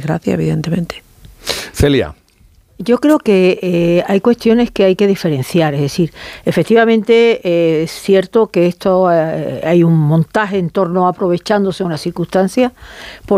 democracia, evidentemente. Celia. Yo creo que hay cuestiones que hay que diferenciar. Es decir, efectivamente es cierto que esto hay un montaje en torno a aprovechándose de una circunstancia,